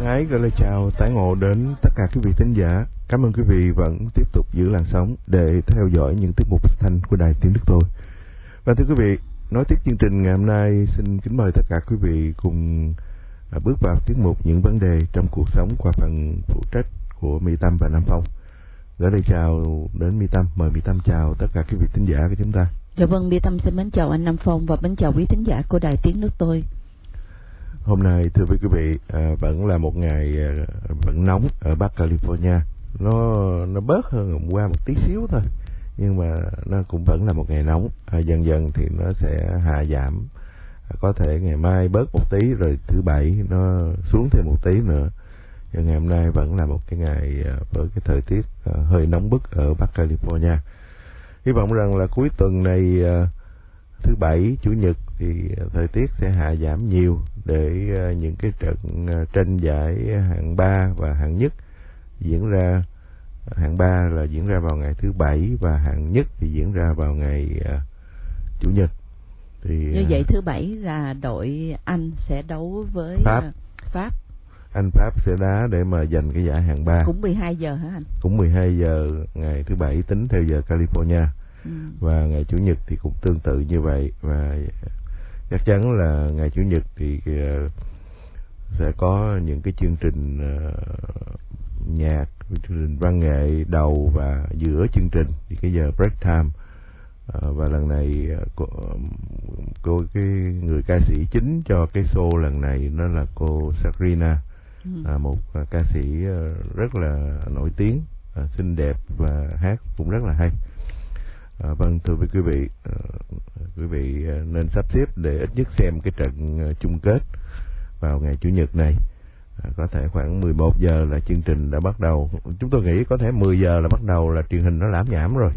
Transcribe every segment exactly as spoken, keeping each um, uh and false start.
Thân ái gửi lời chào tái ngộ đến tất cả quý vị thính giả. Cảm ơn quý vị vẫn tiếp tục giữ làn sóng để theo dõi những tiết mục phát thanh của Đài Tiếng Đức Tôi. Và thưa quý vị, nói tiếp chương trình ngày hôm nay, xin kính mời tất cả quý vị cùng bước vào tiết mục những vấn đề trong cuộc sống qua phần phụ trách của Mỹ Tâm và Nam Phong. Gửi lời chào đến Mỹ Tâm, mời Mỹ Tâm chào tất cả quý vị thính giả của chúng ta. Dạ vâng, Mỹ Tâm xin mến chào anh Nam Phong và mến chào quý thính giả của Đài Tiếng Nước Tôi. Hôm nay thưa quý vị, à, vẫn là một ngày à, vẫn nóng ở Bắc California. Nó nó bớt hơn hôm qua một tí xíu thôi, nhưng mà nó cũng vẫn là một ngày nóng. À, dần dần thì nó sẽ hạ giảm. À, có thể ngày mai bớt một tí, rồi thứ bảy nó xuống thêm một tí nữa. Nhưng ngày hôm nay vẫn là một cái ngày à, với cái thời tiết à, hơi nóng bức ở Bắc California. Hy vọng rằng là cuối tuần này, à, thứ bảy, chủ nhật thì thời tiết sẽ hạ giảm nhiều để uh, những cái trận uh, tranh giải hạng ba và hạng nhất diễn ra. Hạng ba là diễn ra vào ngày thứ bảy và hạng nhất thì diễn ra vào ngày uh, chủ nhật. Thì như uh, vậy thứ bảy là đội Anh sẽ đấu với Pháp. Uh, Pháp. Anh Pháp sẽ đá để mà giành cái giải hạng ba. Cũng mười hai giờ hả anh? Cũng mười hai giờ ngày thứ bảy tính theo giờ California. Ừ. Và ngày chủ nhật thì cũng tương tự như vậy, và chắc chắn là ngày chủ nhật thì uh, sẽ có những cái chương trình uh, nhạc, chương trình văn nghệ đầu và giữa chương trình thì cái giờ break time. Uh, và lần này uh, cô, cô cái người ca sĩ chính cho cái show lần này nó là cô Sabrina, ừ. uh, một uh, ca sĩ uh, rất là nổi tiếng, uh, xinh đẹp và hát cũng rất là hay. À, vâng, thưa với quý vị, à, quý vị nên sắp xếp để ít nhất xem cái trận uh, chung kết vào ngày chủ nhật này. À, có thể khoảng mười một giờ là chương trình đã bắt đầu. Chúng tôi nghĩ có thể mười giờ là bắt đầu là truyền hình nó lãm nhảm rồi.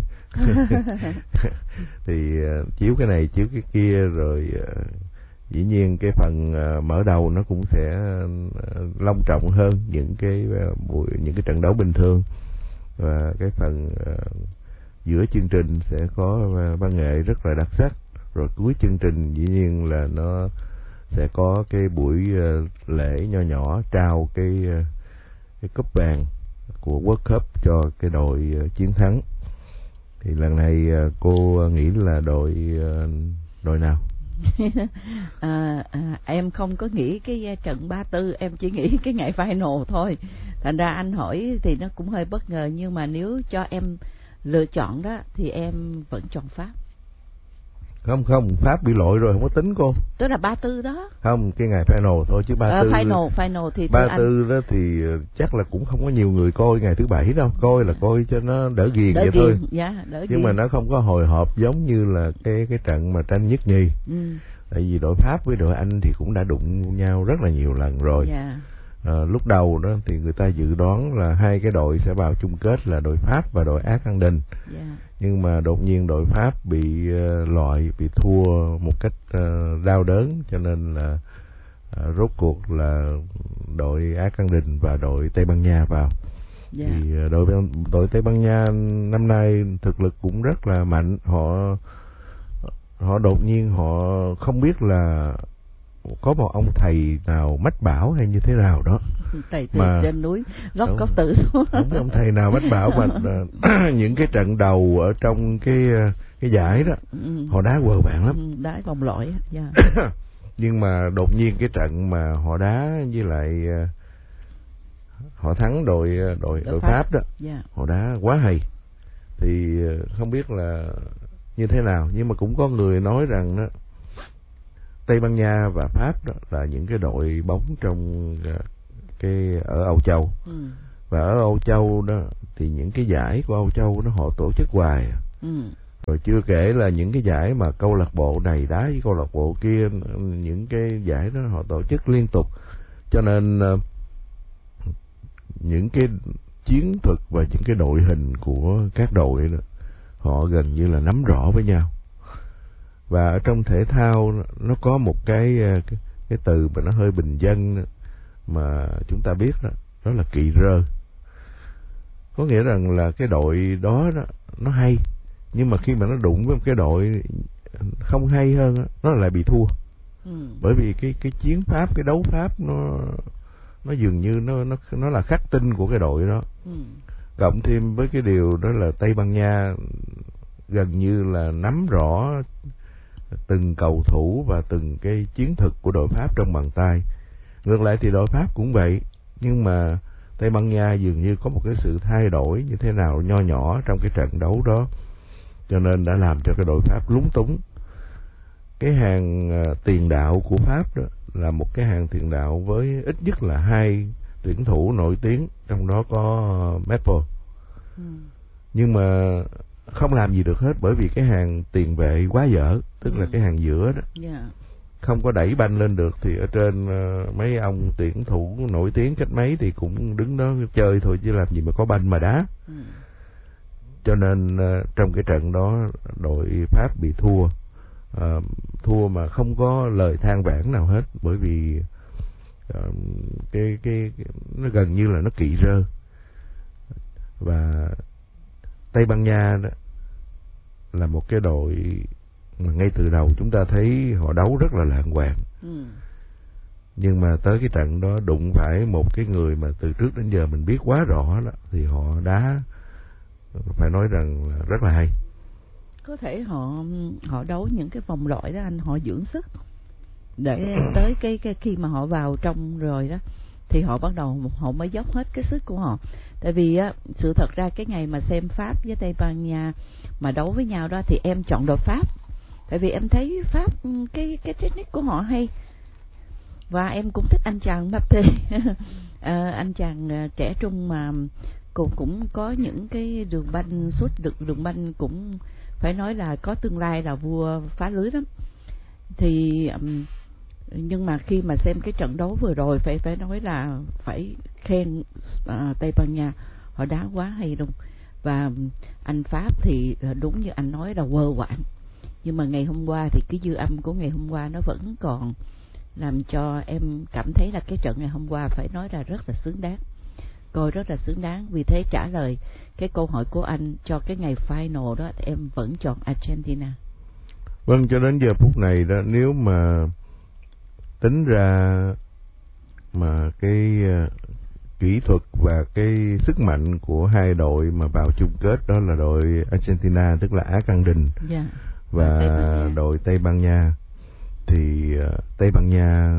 Thì uh, chiếu cái này, chiếu cái kia, rồi uh, dĩ nhiên cái phần uh, mở đầu nó cũng sẽ uh, long trọng hơn những cái uh, buổi những cái trận đấu bình thường. Và cái phần uh, giữa chương trình sẽ có văn nghệ rất là đặc sắc, rồi cuối chương trình dĩ nhiên là nó sẽ có cái buổi uh, lễ nho nhỏ trao cái uh, cái cúp vàng của World Cup cho cái đội uh, chiến thắng. Thì lần này uh, cô nghĩ là đội uh, đội nào? à, à, em không có nghĩ cái trận ba tư, em chỉ nghĩ cái ngày final thôi. Thành ra anh hỏi thì nó cũng hơi bất ngờ, nhưng mà nếu cho em lựa chọn đó thì em vẫn chọn Pháp. Không không, Pháp bị lội rồi, không có tính cô. Tức là ba tư đó. Không, cái ngày final thôi chứ ba à, tư. Final, final thì ba tư đó thì chắc là cũng không có nhiều người coi ngày thứ bảy đâu. Coi là coi cho nó đỡ ghiền đỡ vậy ghiền, thôi. dạ, đỡ Nhưng ghiền. mà nó không có hồi hộp giống như là cái cái trận mà tranh nhất nhì. Ừ. Tại vì đội Pháp với đội Anh thì cũng đã đụng nhau rất là nhiều lần rồi. Dạ. À, lúc đầu đó thì người ta dự đoán là hai cái đội sẽ vào chung kết là đội Pháp và đội Argentina. Yeah. Nhưng mà đột nhiên đội Pháp bị uh, loại, bị thua một cách uh, đau đớn, cho nên là uh, rốt cuộc là đội Argentina và đội Tây Ban Nha vào. Yeah. Thì uh, đội đội Tây Ban Nha năm nay thực lực cũng rất là mạnh. Họ họ đột nhiên họ không biết là có một ông thầy nào mách bảo hay như thế nào đó, thầy từ mà trên núi góc góc tự xuống. Không có ông thầy nào mách bảo, mà những cái trận đầu ở trong cái cái giải đó, ừ. họ đá quờ bạn lắm, ừ, đá vòng loại. Yeah. Nhưng mà đột nhiên cái trận mà họ đá với lại họ thắng đội đội đội, đội Pháp. Pháp đó, yeah. Họ đá quá hay. Thì không biết là như thế nào, nhưng mà cũng có người nói rằng đó, Tây Ban Nha và Pháp đó là những cái đội bóng trong cái ở Âu Châu. Ừ. Và ở Âu Châu đó thì những cái giải của Âu Châu nó họ tổ chức hoài. Ừ. Rồi chưa kể là những cái giải mà câu lạc bộ này đá với câu lạc bộ kia, những cái giải đó họ tổ chức liên tục. Cho nên uh, những cái chiến thuật và những cái đội hình của các đội đó, họ gần như là nắm rõ với nhau. Và ở trong thể thao nó có một cái cái, cái từ mà nó hơi bình dân mà chúng ta biết đó, đó là kỵ rơ. Có nghĩa rằng là cái đội đó, đó nó hay, nhưng mà khi mà nó đụng với một cái đội không hay hơn đó, nó lại bị thua. Ừ. Bởi vì cái cái chiến pháp, cái đấu pháp nó nó dường như nó nó nó là khắc tinh của cái đội đó. Ừ. Cộng thêm với cái điều đó là Tây Ban Nha gần như là nắm rõ từng cầu thủ và từng cái chiến thuật của đội Pháp trong bàn tay. Ngược lại thì đội Pháp cũng vậy, nhưng mà Tây Ban Nha dường như có một cái sự thay đổi như thế nào nho nhỏ trong cái trận đấu đó, cho nên đã làm cho cái đội Pháp lúng túng. Cái hàng uh, tiền đạo của Pháp đó là một cái hàng tiền đạo với ít nhất là hai tuyển thủ nổi tiếng, trong đó có uh, Maple. Ừ. Nhưng mà không làm gì được hết, bởi vì cái hàng tiền vệ quá dở, tức ừ. là cái hàng giữa đó. Yeah. Không có đẩy banh lên được, thì ở trên uh, mấy ông tuyển thủ nổi tiếng cách mấy thì cũng đứng đó chơi thôi, chứ làm gì mà có banh mà đá. Ừ. Cho nên uh, trong cái trận đó đội Pháp bị thua, uh, thua mà không có lời than vãn nào hết, bởi vì uh, cái, cái cái nó gần như là nó kỵ rơ. Và Tây Ban Nha đó là một cái đội mà ngay từ đầu chúng ta thấy họ đấu rất là lạng hoàng. Ừ. Nhưng mà tới cái trận đó đụng phải một cái người mà từ trước đến giờ mình biết quá rõ đó, thì họ đá phải nói rằng là rất là hay. Có thể họ họ đấu những cái vòng loại đó anh, họ dưỡng sức để tới cái cái khi mà họ vào trong rồi đó thì họ bắt đầu họ mới dốc hết cái sức của họ. Tại vì á, sự thật ra cái ngày mà xem Pháp với Tây Ban Nha mà đấu với nhau đó thì em chọn đội Pháp. Tại vì em thấy Pháp cái cái technique của họ hay, và em cũng thích anh chàng Mbappé. à, anh chàng trẻ trung mà cũng cũng có những cái đường banh sút được, đường banh cũng phải nói là có tương lai là vua phá lưới lắm. Thì um, nhưng mà khi mà xem cái trận đấu vừa rồi phải phải nói là phải khen uh, Tây Ban Nha, họ đá quá hay luôn. Và anh Pháp thì đúng như anh nói là quơ quạng, nhưng mà ngày hôm qua thì cái dư âm của ngày hôm qua nó vẫn còn làm cho em cảm thấy là cái trận ngày hôm qua phải nói là rất là xứng đáng, coi rất là xứng đáng. Vì thế trả lời cái câu hỏi của anh cho cái ngày final đó, em vẫn chọn Argentina. Vâng, cho đến giờ phút này đó, nếu mà tính ra mà cái uh, kỹ thuật và cái sức mạnh của hai đội mà vào chung kết, đó là đội Argentina tức là Á Căng Đình, yeah. và Tây đội Tây Ban Nha, thì uh, Tây Ban Nha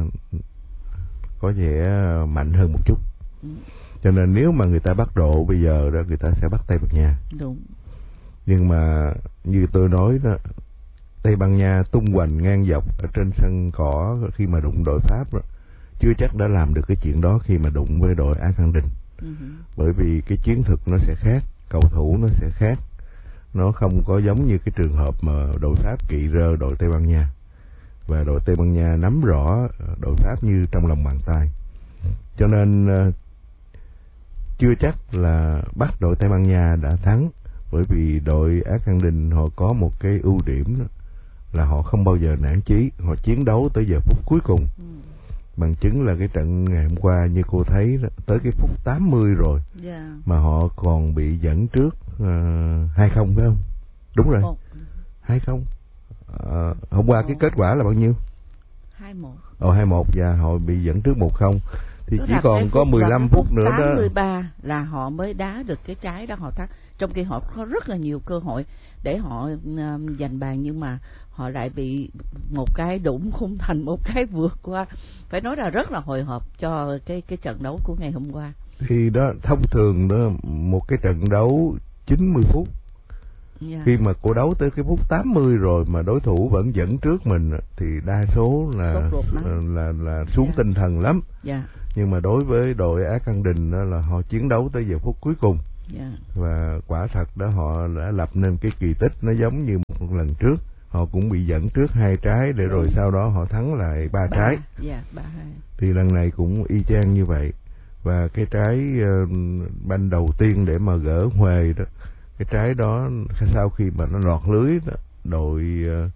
có vẻ mạnh hơn một chút. Ừ. Cho nên nếu mà người ta bắt độ bây giờ đó, người ta sẽ bắt Tây Ban Nha. Đúng. Nhưng mà như tôi nói đó, Tây Ban Nha tung hoành ngang dọc ở trên sân cỏ khi mà đụng đội Pháp đó, chưa chắc đã làm được cái chuyện đó khi mà đụng với đội Á Căng Đình. Uh-huh. Bởi vì cái chiến thuật nó sẽ khác, cầu thủ nó sẽ khác, nó không có giống như cái trường hợp mà đội Pháp kỵ rơ đội Tây Ban Nha, và đội Tây Ban Nha nắm rõ đội Pháp như trong lòng bàn tay. Cho nên uh, chưa chắc là bắt đội Tây Ban Nha đã thắng, bởi vì đội Á Căng Đình họ có một cái ưu điểm đó, là họ không bao giờ nản chí, họ chiến đấu tới giờ phút cuối cùng. Ừ. Bằng chứng là cái trận ngày hôm qua như cô thấy đó, tới cái phút tám mươi rồi, yeah. mà họ còn bị dẫn trước uh, hai không phải không? Đúng rồi, hai không. Uh, hôm qua cái kết quả là bao nhiêu? hai một. Ồ, hai một, và họ bị dẫn trước một không. Thì chỉ còn có mười lăm phút nữa đó. tám mươi ba là họ mới đá được cái trái đó, họ thắng. Trong khi họ có rất là nhiều cơ hội để họ uh, giành bàn, nhưng mà họ lại bị một cái đụng khung thành, một cái vượt qua. Phải nói là rất là hồi hộp cho cái cái trận đấu của ngày hôm qua. Thì đó, thông thường đó, một cái trận đấu chín mươi phút, yeah. khi mà cô đấu tới cái phút tám mươi rồi mà đối thủ vẫn dẫn trước mình thì đa số là là, là là xuống yeah. tinh thần lắm. Yeah. Nhưng mà đối với đội Á Căng Đình đó là họ chiến đấu tới giờ phút cuối cùng. Yeah. Và quả thật đó, họ đã lập nên cái kỳ tích, nó giống như một lần trước họ cũng bị dẫn trước hai trái để rồi sau đó họ thắng lại ba trái. Yeah, ba hai. Thì lần này cũng y chang như vậy. Và cái trái uh, banh đầu tiên để mà gỡ huề đó, cái trái đó sau khi mà nó lọt lưới đó, đội uh,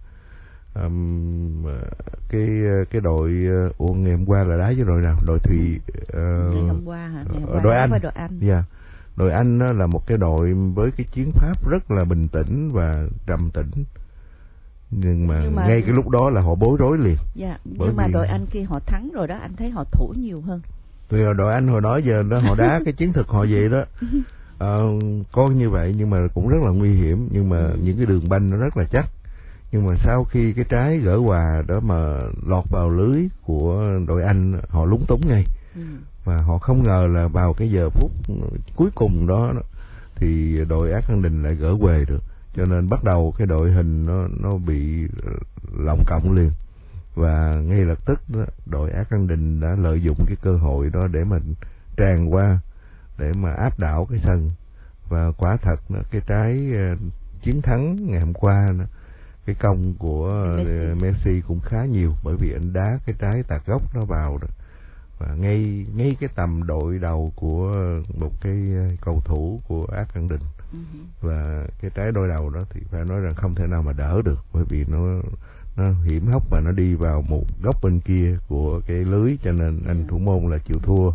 um, cái cái đội uh, ủa ngày hôm qua là đá với đội nào? Đội Thụy uh, ngày hôm qua hả? Ngày hôm qua đội Anh. Đội Anh. Yeah. Đội Anh đó là một cái đội với cái chiến pháp rất là bình tĩnh và trầm tĩnh. Nhưng mà, nhưng mà ngay cái lúc đó là họ bối rối liền. Dạ, nhưng mà đội Anh khi họ thắng rồi đó, anh thấy họ thủ nhiều hơn. Vì đội Anh hồi đó giờ đó họ đá cái chiến thuật họ vậy đó. Ờ, có như vậy nhưng mà cũng rất là nguy hiểm, nhưng mà những cái đường banh nó rất là chắc. Nhưng mà sau khi cái trái gỡ hòa đó mà lọt vào lưới của đội Anh, họ lúng túng ngay. Ừ. Và họ không ngờ là vào cái giờ phút cuối cùng đó thì đội Argentina lại gỡ về được. Cho nên bắt đầu cái đội hình nó nó bị lọng cộng liền. Và ngay lập tức đó, đội Argentina đã lợi dụng cái cơ hội đó để mà tràn qua, để mà áp đảo cái sân. Và quả thật đó, cái trái uh, chiến thắng ngày hôm qua đó, cái công của Messi. Messi cũng khá nhiều, bởi vì anh đá cái trái tạt góc nó vào đó. Và ngay ngay cái tầm đội đầu của một cái cầu thủ của Argentina. Uh-huh. Và cái trái đôi đầu đó thì phải nói rằng không thể nào mà đỡ được, bởi vì nó nó hiểm hóc và nó đi vào một góc bên kia của cái lưới, cho nên anh yeah. thủ môn là chịu thua.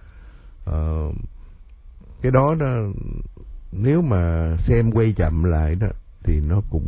Ờ, cái đó đó nếu mà xem quay chậm lại đó thì nó cũng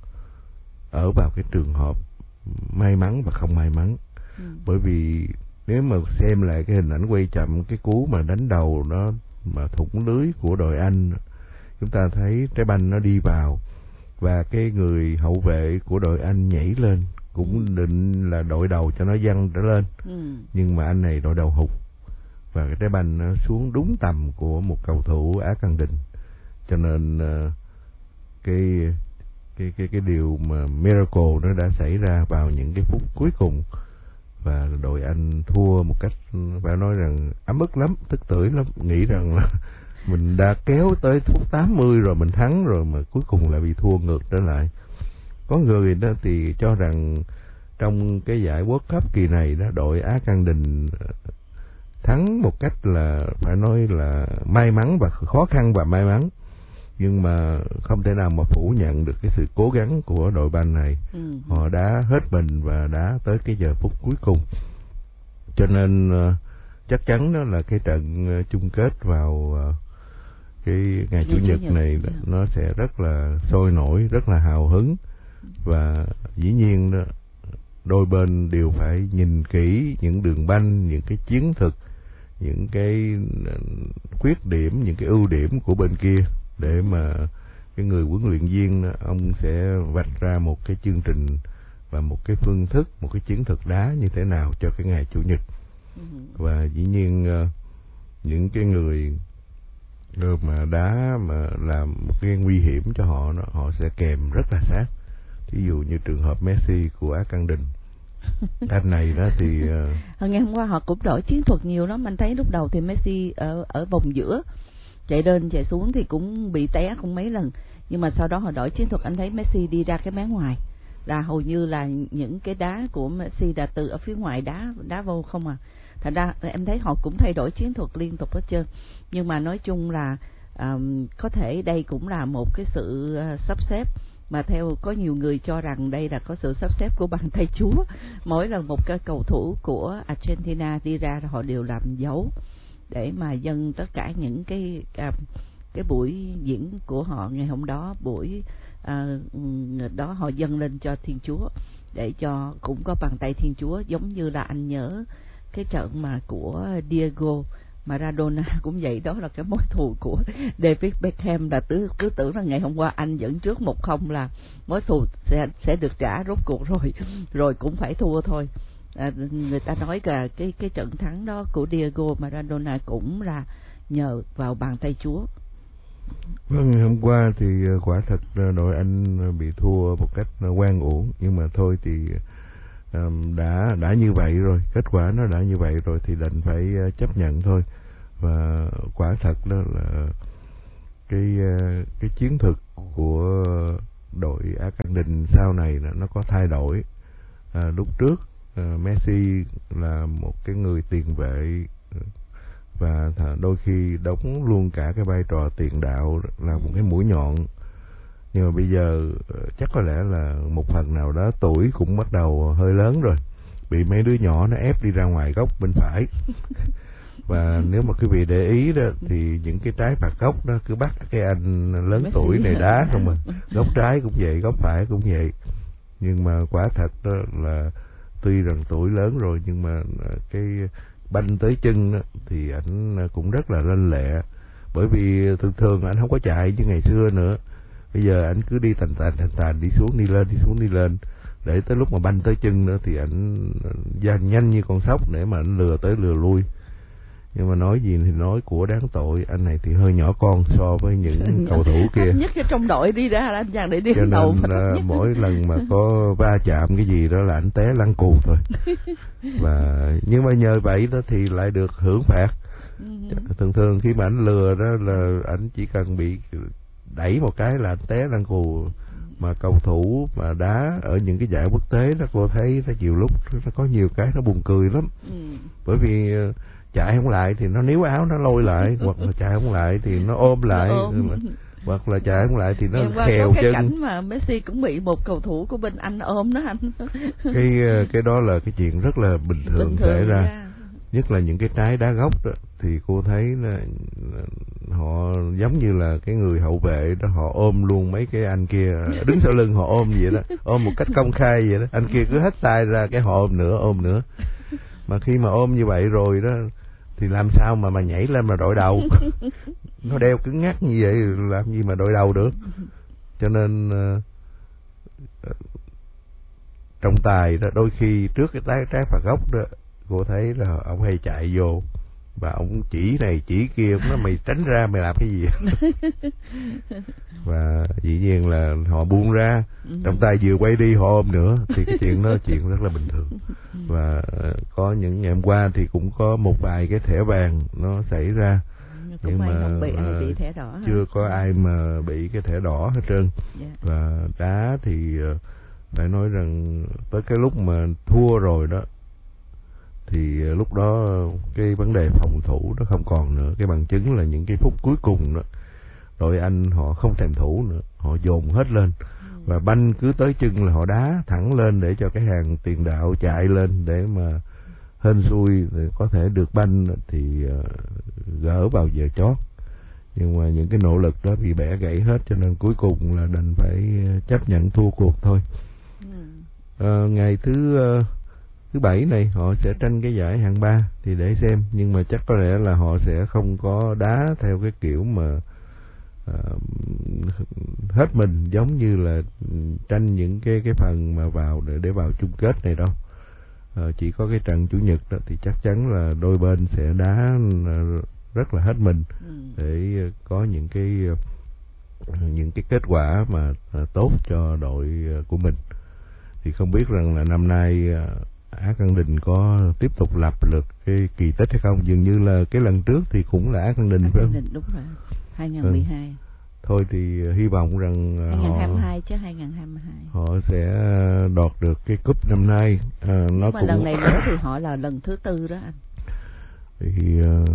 ở vào cái trường hợp may mắn và không may mắn. Ừ. Bởi vì nếu mà xem lại cái hình ảnh quay chậm, cái cú mà đánh đầu nó mà thủng lưới của đội Anh, chúng ta thấy trái banh nó đi vào và cái người hậu vệ của đội Anh nhảy lên cũng định là đội đầu cho nó văng trở lên. Ừ. Nhưng mà anh này đội đầu hụt và cái trái banh nó xuống đúng tầm của một cầu thủ Argentina. Cho nên uh, cái cái cái cái điều mà miracle nó đã xảy ra vào những cái phút cuối cùng, và đội Anh thua một cách phải nói rằng ấm ức lắm, tức tưởi lắm, nghĩ rằng là mình đã kéo tới phút tám mươi rồi, mình thắng rồi mà cuối cùng lại bị thua ngược trở lại. Có người đó thì cho rằng trong cái giải World Cup kỳ này đó, đội Argentina thắng một cách là phải nói là may mắn và khó khăn và may mắn, nhưng mà không thể nào mà phủ nhận được cái sự cố gắng của đội banh này. Ừ. Họ đã hết mình và đã tới cái giờ phút cuối cùng, cho nên uh, chắc chắn đó là cái trận uh, chung kết vào uh, cái ngày chủ nhật này đó, nó sẽ rất là sôi nổi, rất là hào hứng, và dĩ nhiên đó, đôi bên đều phải nhìn kỹ những đường banh, những cái chiến thuật, những cái khuyết điểm, những cái ưu điểm của bên kia, để mà cái người huấn luyện viên đó, ông sẽ vạch ra một cái chương trình và một cái phương thức, một cái chiến thuật đá như thế nào cho cái ngày chủ nhật. Uh-huh. Và dĩ nhiên những cái người mà đá mà làm một cái nguy hiểm cho họ đó, họ sẽ kèm rất là sát. Ví dụ như trường hợp Messi của Argentina. Anh này đó thì uh... ngày hôm qua họ cũng đổi chiến thuật nhiều lắm. Mình thấy lúc đầu thì Messi ở ở vòng giữa chạy lên chạy xuống thì cũng bị té không mấy lần, nhưng mà sau đó họ đổi chiến thuật, anh thấy Messi đi ra cái mé ngoài, là hầu như là những cái đá của Messi là từ ở phía ngoài đá đá vô không à. Thành ra em thấy họ cũng thay đổi chiến thuật liên tục hết trơn. Nhưng mà nói chung là um, có thể đây cũng là một cái sự uh, sắp xếp, mà theo có nhiều người cho rằng đây là có sự sắp xếp của bàn tay Chúa. Mỗi lần một cái cầu thủ của Argentina đi ra họ đều làm dấu để mà dâng tất cả những cái uh, cái buổi diễn của họ ngày hôm đó, buổi uh, đó họ dâng lên cho Thiên Chúa, để cho cũng có bàn tay Thiên Chúa. Giống như là anh nhớ cái trận mà của Diego Maradona cũng vậy, đó là cái mối thù của David Beckham, là cứ, cứ tưởng là ngày hôm qua anh dẫn trước một không là mối thù sẽ sẽ được trả rốt cuộc rồi, rồi cũng phải thua thôi. À, người ta nói là cái cái trận thắng đó của Diego Maradona cũng là nhờ vào bàn tay Chúa. Vâng, ngày hôm qua thì quả thật đội Anh bị thua một cách oan uổng, nhưng mà thôi thì um, đã đã như vậy rồi, kết quả nó đã như vậy rồi thì đành phải chấp nhận thôi. Và quả thật đó là cái cái chiến thuật của đội Argentina sau này nó có thay đổi. À, lúc trước uh, Messi là một cái người tiền vệ và đôi khi đóng luôn cả cái vai trò tiền đạo, là một cái mũi nhọn. Nhưng mà bây giờ chắc có lẽ là một phần nào đó tuổi cũng bắt đầu hơi lớn rồi, bị mấy đứa nhỏ nó ép đi ra ngoài góc bên phải. Và nếu mà quý vị để ý đó thì những cái trái phạt góc đó cứ bắt cái anh lớn tuổi này đá không mà. Góc trái cũng vậy, góc phải cũng vậy. Nhưng mà quả thật đó là tuy rằng tuổi lớn rồi nhưng mà cái banh tới chân đó, thì ảnh cũng rất là lanh lẹ, bởi vì thường thường ảnh không có chạy như ngày xưa nữa. Bây giờ ảnh cứ đi tàn tàn tàn tàn, đi xuống đi lên, đi xuống đi lên, để tới lúc mà banh tới chân nữa thì ảnh nhanh nhanh như con sóc để mà ảnh lừa tới lừa lui. Nhưng mà nói gì thì nói, của đáng tội, anh này thì hơi nhỏ con so với những cầu thủ kia. Nhất cái trong đội đi ra anh chàng để đi cho đầu. Nên uh, mỗi lần mà có va chạm cái gì đó là anh té lăn cù thôi. Và nhưng mà nhờ vậy đó thì lại được hưởng phạt. Thường thường khi mà anh lừa đó là anh chỉ cần bị đẩy một cái là anh té lăn cù. Mà cầu thủ mà đá ở những cái giải quốc tế đó, cô thấy nó nhiều lúc nó có nhiều cái nó buồn cười lắm. Ừ. Bởi vì chạy không lại thì nó níu áo nó lôi lại, hoặc là chạy không lại thì nó ôm lại, nó ôm. Hoặc là chạy không lại thì nó khèo cái chân. Cảnh mà Messi cũng bị một cầu thủ của bên Anh ôm đó anh. cái cái đó là cái chuyện rất là bình thường, bình thường xảy ra. ra nhất là những cái trái đá góc đó, thì cô thấy là họ giống như là cái người hậu vệ đó, họ ôm luôn mấy cái anh kia đứng sau lưng, họ ôm vậy đó, ôm một cách công khai vậy đó. Anh kia cứ hất tay ra cái họ ôm nữa, ôm nữa. Mà khi mà ôm như vậy rồi đó thì làm sao mà mà nhảy lên mà đội đầu. Nó đeo cứng ngắc như vậy làm gì mà đội đầu được. Cho nên uh, trọng tài đó đôi khi trước cái trái trái phạt góc đó, cô thấy là ông hay chạy vô và ông chỉ này chỉ kia, ông nói mày tránh ra, mày làm cái gì. Và dĩ nhiên là họ buông ra, trọng tài vừa quay đi họ ôm nữa, thì cái chuyện đó chuyện rất là bình thường. Và có những ngày hôm qua thì cũng có một vài cái thẻ vàng nó xảy ra, nhưng mà bị ai bị thẻ đỏ chưa hả? Có ai mà bị cái thẻ đỏ hết trơn. Yeah. Và đá thì phải nói rằng tới cái lúc mà thua rồi đó thì lúc đó cái vấn đề phòng thủ nó không còn nữa. Cái bằng chứng là những cái phút cuối cùng đó, đội Anh họ không thèm thủ nữa, họ dồn hết lên. Ừ. Và banh cứ tới chân là họ đá thẳng lên để cho cái hàng tiền đạo chạy lên để mà hên xui có thể được banh thì uh, gỡ vào giờ chót. Nhưng mà những cái nỗ lực đó bị bẻ gãy hết, cho nên cuối cùng là đành phải chấp nhận thua cuộc thôi. Ừ. Uh, ngày thứ uh, thứ bảy này họ sẽ tranh cái giải hạng ba thì để xem, nhưng mà chắc có lẽ là họ sẽ không có đá theo cái kiểu mà uh, hết mình giống như là tranh những cái cái phần mà vào để để vào chung kết này đâu. Uh, chỉ có cái trận chủ nhật đó thì chắc chắn là đôi bên sẽ đá rất là hết mình để có những cái những cái kết quả mà uh, tốt cho đội của mình. Thì không biết rằng là năm nay uh, Argentina có tiếp tục lập được cái kỳ tích hay không? Dường như là cái lần trước thì cũng là Argentina phải không? Đúng rồi, hai không một hai. Ừ. Thôi thì hy vọng rằng hai không hai hai chứ hai không hai hai họ sẽ đoạt được cái cúp năm nay. À, nó mà cũng... lần này nữa thì họ là lần thứ tư đó anh. Thì uh,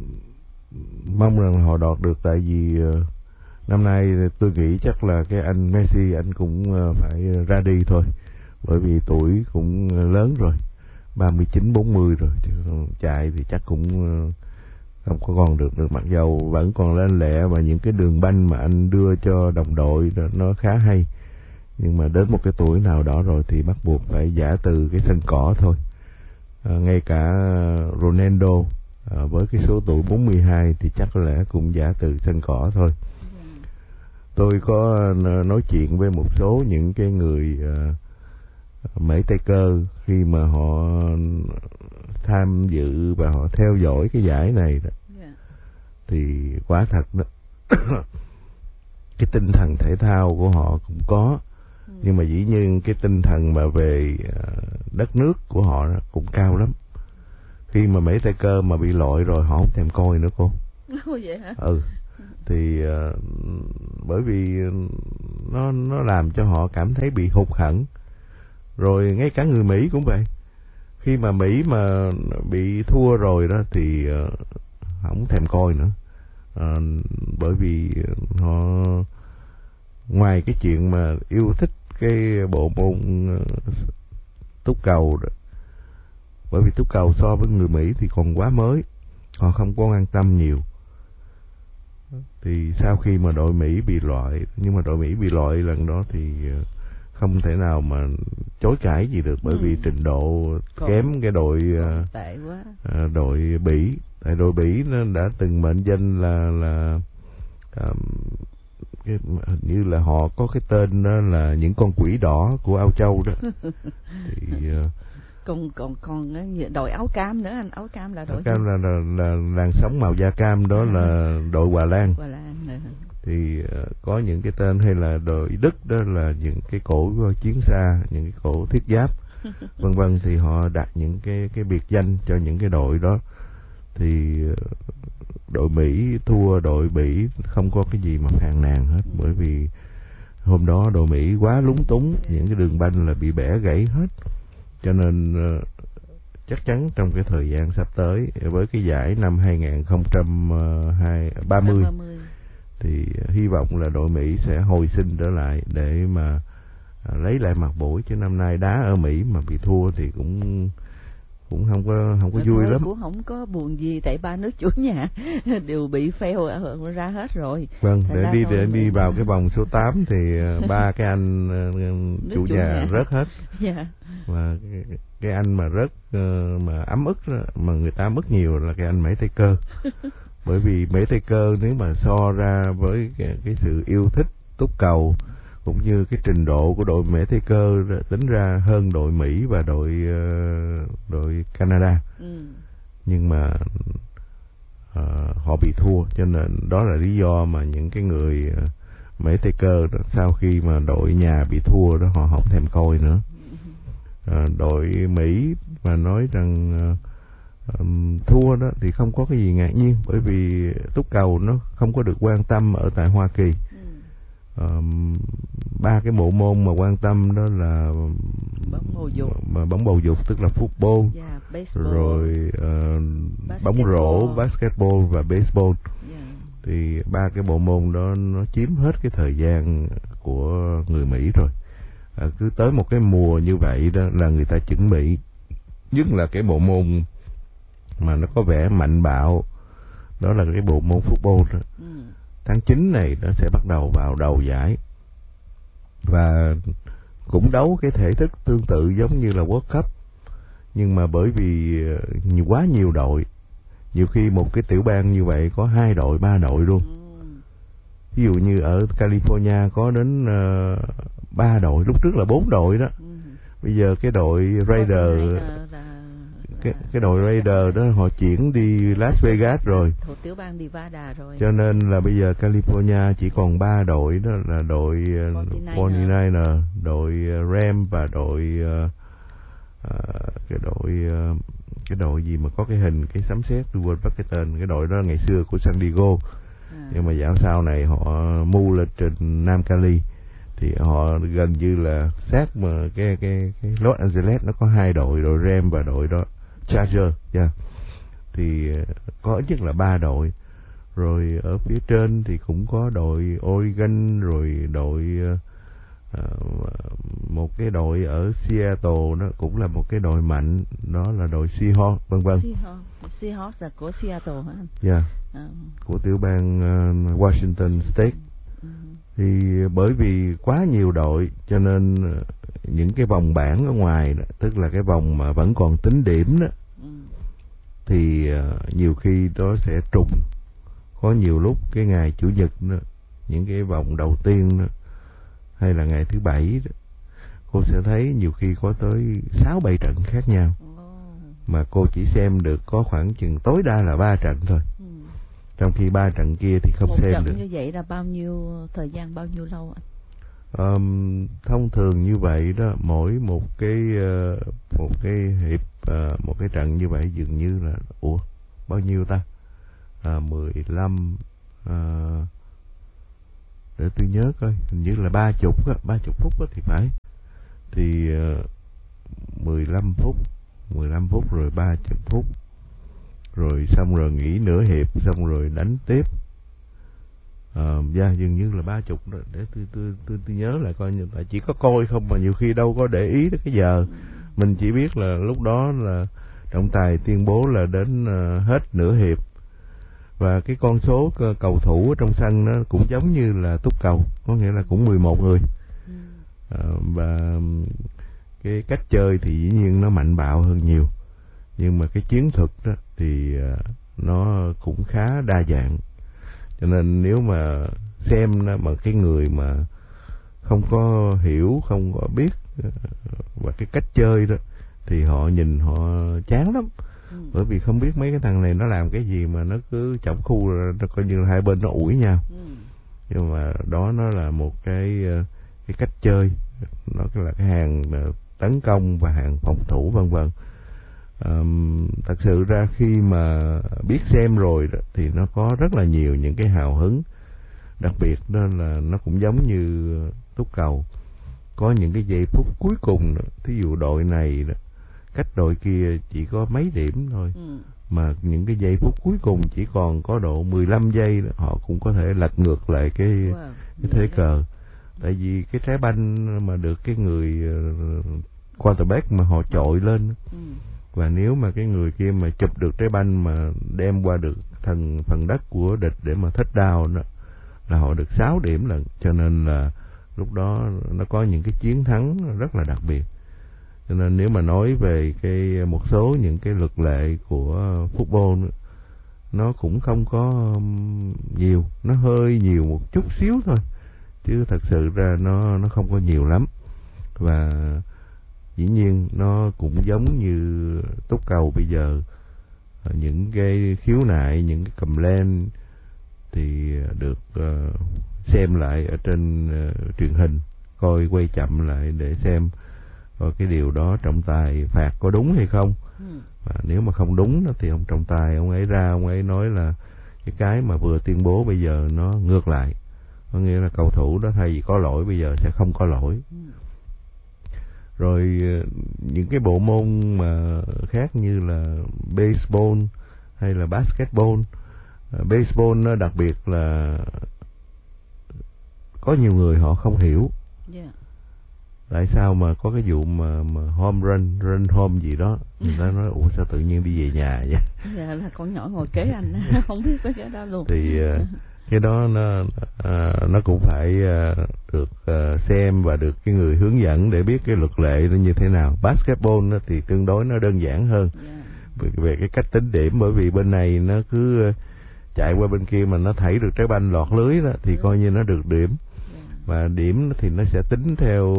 mong rằng họ đoạt được, tại vì uh, năm nay tôi nghĩ chắc là cái anh Messi anh cũng uh, phải ra đi thôi. Bởi vì tuổi cũng lớn rồi, ba mươi chín bốn mươi rồi, chạy thì chắc cũng không có còn được được mặc dầu vẫn còn lên lẹ, và những cái đường banh mà anh đưa cho đồng đội nó khá hay. Nhưng mà đến một cái tuổi nào đó rồi thì bắt buộc phải giã từ cái sân cỏ thôi. À, ngay cả Ronaldo à, với cái số tuổi bốn mươi hai thì chắc có lẽ cũng giã từ sân cỏ thôi. Tôi có nói chuyện với một số những cái người à, Mỹ Tây Cơ khi mà họ tham dự và họ theo dõi cái giải này đó. Yeah. Thì quả thật đó cái tinh thần thể thao của họ cũng có, ừ. nhưng mà dĩ nhiên cái tinh thần mà về đất nước của họ cũng cao lắm. Khi mà Mỹ Tây Cơ mà bị loại rồi họ không thèm coi nữa cô. Vậy hả? Ừ. Thì uh, bởi vì nó nó làm cho họ cảm thấy bị hụt hẫng. Rồi ngay cả người Mỹ cũng vậy. Khi mà Mỹ mà bị thua rồi đó thì uh, không thèm coi nữa. Uh, bởi vì họ ngoài cái chuyện mà yêu thích cái bộ môn uh, túc cầu đó, bởi vì túc cầu so với người Mỹ thì còn quá mới, họ không có quan tâm nhiều. Thì sau khi mà đội Mỹ bị loại, nhưng mà đội Mỹ bị loại lần đó thì uh, không thể nào mà chối cãi gì được, bởi ừ. vì trình độ còn, kém cái đội tệ quá. Uh, đội Bỉ. Tại đội Bỉ nó đã từng mệnh danh là là um, cái, như là họ có cái tên đó là những con quỷ đỏ của Âu Châu đó. Thì uh, còn còn còn đội áo cam nữa anh, áo cam là đội áo cam là, là là làn sóng màu da cam đó, à, là đội Hòa Lan. Hòa Lan nữa. Thì uh, có những cái tên, hay là đội Đức đó là những cái cổ chiến xa, những cái cổ thiết giáp vân vân, thì họ đặt những cái cái biệt danh cho những cái đội đó. Thì uh, đội Mỹ thua đội Bỉ không có cái gì mà phàn nàn hết, bởi vì hôm đó đội Mỹ quá lúng túng, những cái đường banh là bị bẻ gãy hết. Cho nên uh, chắc chắn trong cái thời gian sắp tới, với cái giải năm hai không ba mươi thì hy vọng là đội Mỹ sẽ hồi sinh trở lại để mà uh, lấy lại mặt mũi. Chứ năm nay đá ở Mỹ mà bị thua thì cũng cũng không có không có vui lắm. Cũng không có buồn gì, tại ba nước chủ nhà đều bị fail ra hết rồi. Vâng, để đi để đi vào cái vòng số tám thì ba cái anh chủ, chủ nhà, nhà rớt hết. Yeah. Và cái, cái anh mà rớt mà ấm ức đó, mà người ta mất nhiều là cái anh Mỹ Tây Cơ. Bởi vì Mỹ Tây Cơ nếu mà so ra với cái, cái sự yêu thích túc cầu cũng như cái trình độ của đội Mỹ Tây Cơ tính ra hơn đội Mỹ và đội uh, đội Canada. Ừ. Nhưng mà uh, họ bị thua, cho nên đó là lý do mà những cái người uh, Mỹ Tây Cơ đó, sau khi mà đội nhà bị thua đó, họ không thèm coi nữa. Uh, đội Mỹ mà nói rằng uh, um, thua đó thì không có cái gì ngạc nhiên, bởi vì túc cầu nó không có được quan tâm ở tại Hoa Kỳ. Um, ba cái bộ môn mà quan tâm đó là bóng bầu dục, mà bóng bầu dục tức là football, yeah, rồi uh, bóng rổ, basketball và baseball. Yeah. Thì ba cái bộ môn đó nó chiếm hết cái thời gian của người Mỹ rồi. À, cứ tới một cái mùa như vậy đó là người ta chuẩn bị, nhất là cái bộ môn mà nó có vẻ mạnh bạo, đó là cái bộ môn football đó. Ừ. Tháng chín này nó sẽ bắt đầu vào đầu giải, và cũng đấu cái thể thức tương tự giống như là World Cup, nhưng mà bởi vì nhiều quá nhiều đội, nhiều khi một cái tiểu bang như vậy có hai đội ba đội luôn. Ví dụ như ở California có đến uh, ba đội, lúc trước là bốn đội đó. Bây giờ cái đội Raider, cái, cái đội Raider đó họ chuyển đi Las Vegas rồi, thuộc tiểu bang Nevada rồi. Cho nên là bây giờ California chỉ còn ba đội, đó là đội forty-niner, đội Ram và đội uh, uh, cái đội uh, cái đội gì mà có cái hình cái sấm sét, tôi quên mất cái tên. Cái đội đó ngày xưa của San Diego, à. Nhưng mà dạo sau này họ mu lên trên Nam Cali, thì họ gần như là sát mà cái cái cái Los Angeles nó có hai đội, đội Ram và đội đó Charger, yeah. Thì có ít nhất là ba đội. Rồi ở phía trên thì cũng có đội Oregon, rồi đội uh, một cái đội ở Seattle, nó cũng là một cái đội mạnh, đó là đội Seahawks, vân vân. Seahawks, Seahawks là của Seattle hả? Dạ, yeah. À. Của tiểu bang uh, Washington State. Uh-huh. Thì bởi vì quá nhiều đội, cho nên những cái vòng bảng ở ngoài đó, tức là cái vòng mà vẫn còn tính điểm đó, uh-huh. thì uh, nhiều khi đó sẽ trùng. Có nhiều lúc cái ngày chủ nhật đó, những cái vòng đầu tiên đó, hay là ngày thứ bảy đó, cô sẽ thấy nhiều khi có tới sáu bảy trận khác nhau, mà cô chỉ xem được có khoảng chừng tối đa là ba trận thôi. Ừ. Trong khi ba trận kia thì không một xem trận được. Như vậy là bao nhiêu thời gian, bao nhiêu lâu ạ? Um, thông thường như vậy đó, mỗi một cái uh, một cái hiệp uh, một cái trận như vậy dường như là ủa bao nhiêu ta? À, mười lăm uh, để tôi nhớ coi, hình như là ba chục á, ba chục phút á thì phải. Thì uh, mười lăm phút, mười lăm phút rồi ba chục phút, rồi xong rồi nghỉ nửa hiệp, xong rồi đánh tiếp. Ờ, uh, yeah, dường như là ba chục rồi, để tôi tôi tôi tôi nhớ lại coi, tại chỉ có coi không mà nhiều khi đâu có để ý đến cái giờ. Mình chỉ biết là lúc đó là trọng tài tuyên bố là đến uh, hết nửa hiệp. Và cái con số cầu thủ ở trong sân nó cũng giống như là túc cầu, có nghĩa là cũng mười một người. À, và cái cách chơi thì dĩ nhiên nó mạnh bạo hơn nhiều, nhưng mà cái chiến thuật đó thì nó cũng khá đa dạng. Cho nên nếu mà xem mà cái người mà không có hiểu, không có biết và cái cách chơi đó thì họ nhìn họ chán lắm. Ừ. Bởi vì không biết mấy cái thằng này nó làm cái gì mà nó cứ chỏng khu, nó coi như là hai bên nó ủi nhau. Ừ. Nhưng mà đó nó là một cái cái cách chơi, nó là cái hàng tấn công và hàng phòng thủ vân vân. Um, thật sự ra khi mà biết xem rồi đó, thì nó có rất là nhiều những cái hào hứng. Đặc biệt đó là nó cũng giống như túc cầu, có những cái giây phút cuối cùng đó, thí dụ đội này đó, cách đội kia chỉ có mấy điểm thôi. Ừ. Mà những cái giây phút cuối cùng chỉ còn có độ mười lăm giây đó, họ cũng có thể lật ngược lại cái, wow. cái thế cờ. Tại vì cái trái banh mà được cái người uh, quarterback mà họ chọi lên. Ừ. Và nếu mà cái người kia mà chụp được trái banh mà đem qua được thần phần đất của địch để mà touchdown đó, là họ được sáu điểm lần. Cho nên là lúc đó nó có những cái chiến thắng rất là đặc biệt. Cho nên nếu mà nói về cái một số những cái luật lệ của football, nó cũng không có nhiều, nó hơi nhiều một chút xíu thôi, chứ thật sự ra nó nó không có nhiều lắm. Và dĩ nhiên nó cũng giống như túc cầu bây giờ, những cái khiếu nại, những cái complaint thì được uh, xem lại ở trên uh, truyền hình, coi quay chậm lại để xem coi cái điều đó trọng tài phạt có đúng hay không. Ừ. Và nếu mà không đúng đó, thì ông trọng tài ông ấy ra ông ấy nói là cái cái mà vừa tuyên bố bây giờ nó ngược lại, có nghĩa là cầu thủ đó thay vì có lỗi bây giờ sẽ không có lỗi. Ừ. Rồi những cái bộ môn mà khác như là baseball hay là basketball. Baseball nó đặc biệt là có nhiều người họ không hiểu. Yeah. Tại sao mà có cái vụ mà, mà home run, run home gì đó, người ta nói ủa sao tự nhiên đi về nhà vậy? Dạ là con nhỏ ngồi kế anh không biết có cái đó luôn. Thì cái đó nó uh, nó cũng phải uh, được uh, xem và được cái người hướng dẫn để biết cái luật lệ nó như thế nào. Basketball nó thì tương đối nó đơn giản hơn. Yeah. về, về cái cách tính điểm, bởi vì bên này nó cứ uh, chạy qua bên kia mà nó thảy được trái banh lọt lưới đó thì coi như nó được điểm. Yeah. Và điểm thì nó sẽ tính theo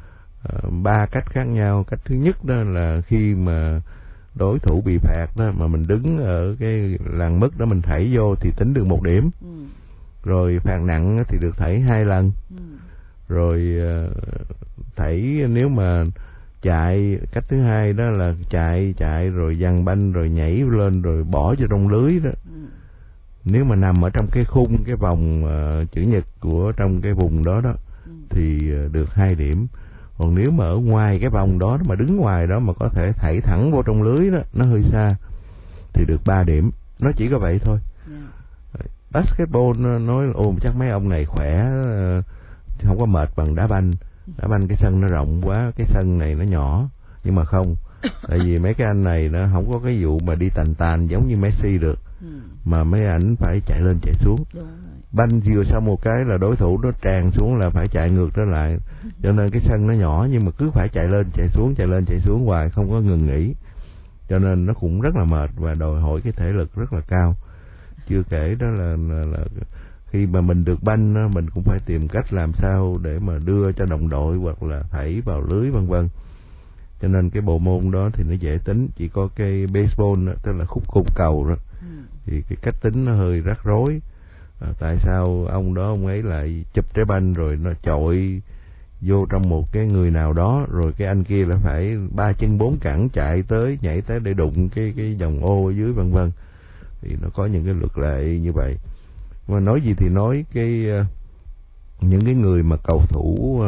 ba uh, cách khác nhau. Cách thứ nhất đó là khi mà đối thủ bị phạt đó mà mình đứng ở cái làn mức đó mình thảy vô thì tính được một điểm. Ừ. Rồi phạt nặng thì được thảy hai lần. Ừ. Rồi uh, thảy nếu mà chạy, cách thứ hai đó là chạy chạy rồi giằng banh rồi nhảy lên rồi bỏ vô trong lưới đó. Ừ. Nếu mà nằm ở trong cái khung cái vòng uh, chữ nhật của trong cái vùng đó đó. Ừ. Thì uh, được hai điểm. Còn nếu mà ở ngoài cái vòng đó mà đứng ngoài đó mà có thể thảy thẳng vô trong lưới đó, nó hơi xa thì được ba điểm. Nó chỉ có vậy thôi. Yeah. Basketball nó nói ồ chắc mấy ông này khỏe, không có mệt bằng đá banh. Đá banh cái sân nó rộng quá, cái sân này nó nhỏ. Nhưng mà không, tại vì mấy cái anh này nó không có cái vụ mà đi tàn tàn giống như Messi được. Mà mấy ảnh phải chạy lên chạy xuống. Banh vừa sau một cái là đối thủ nó tràn xuống là phải chạy ngược trở lại. Cho nên cái sân nó nhỏ nhưng mà cứ phải chạy lên chạy xuống, chạy lên chạy xuống hoài, không có ngừng nghỉ. Cho nên nó cũng rất là mệt và đòi hỏi cái thể lực rất là cao. Chưa kể đó là, là, là khi mà mình được banh đó, mình cũng phải tìm cách làm sao để mà đưa cho đồng đội hoặc là thảy vào lưới vân vân. Cho nên cái bộ môn đó thì nó dễ tính. Chỉ có cái baseball đó, tức là khúc cung cầu đó. Ừ. Thì cái cách tính nó hơi rắc rối. À, tại sao ông đó ông ấy lại chụp trái banh rồi nó chọi vô trong một cái người nào đó, rồi cái anh kia là phải ba chân bốn cẳng chạy tới nhảy tới để đụng cái cái vòng ô ở dưới vân vân. Thì nó có những cái luật lệ như vậy. Mà nói gì thì nói, cái những cái người mà cầu thủ